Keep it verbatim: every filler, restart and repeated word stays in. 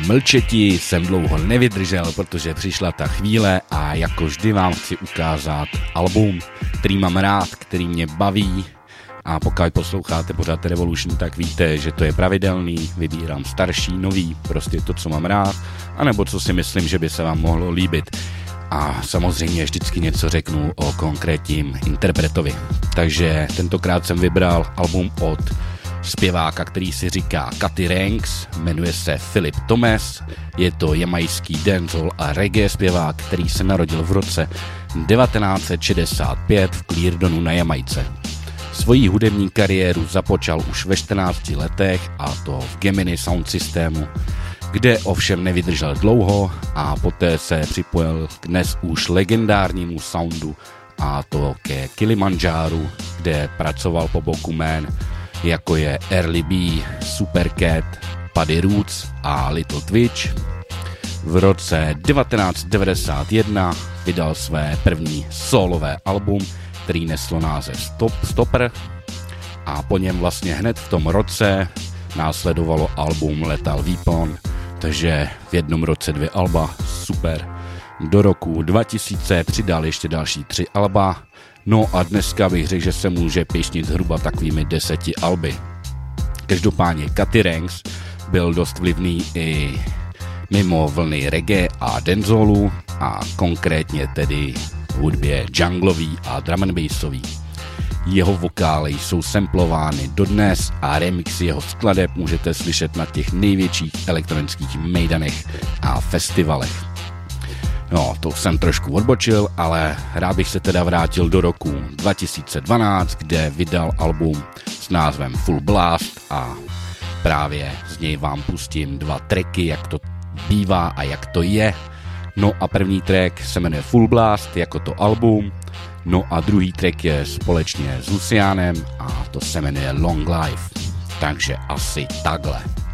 mlčeti jsem dlouho nevydržel, protože přišla ta chvíle a jako vždy vám chci ukázat album, který mám rád, který mě baví. A pokud posloucháte pořád Revolution, tak víte, že to je pravidelný, vybírám starší, nový, prostě to, co mám rád, anebo co si myslím, že by se vám mohlo líbit. A samozřejmě vždycky něco řeknu o konkrétním interpretovi. Takže tentokrát jsem vybral album od zpěváka, který si říká Cutty Ranks, jmenuje se Philip Thomas, je to jamajský dancehall a reggae zpěvák, který se narodil v roce devatenáct set šedesát pět v Cleardonu na Jamajce. Svoji hudební kariéru započal už ve čtrnácti letech, a to v Gemini Sound Systemu, kde ovšem nevydržel dlouho a poté se připojil k dnes už legendárnímu soundu, a to ke Kilimanjáru, kde pracoval po boku jmén jako je Early B, Supercat, Buddy Roots a Little Twitch. V roce devatenáct set devadesát jedna vydal své první solové album, který neslo název Stop, Stopper, a po něm vlastně hned v tom roce následovalo album Lethal Weapon, takže v jednom roce dvě alba, super. Do roku dva tisíce přidal ještě další tři alba, no a dneska bych řekl, že se může pěšnit zhruba takovými deseti alby. Každopádně Cutty Ranks byl dost vlivný i mimo vlny reggae a dancehallu, a konkrétně tedy v hudbě junglový a drum and bassový. Jeho vokály jsou samplovány dodnes a remixy jeho skladeb můžete slyšet na těch největších elektronických mejdanech a festivalech. No, to jsem trošku odbočil, ale rád bych se teda vrátil do roku dva tisíce dvanáct, kde vydal album s názvem Full Blast, a právě z něj vám pustím dva tracky, jak to bývá a jak to je. No a první track se jmenuje Full Blast, jako to album, no a druhý track je společně s Lucianem a to se jmenuje Long Life. Takže asi takhle.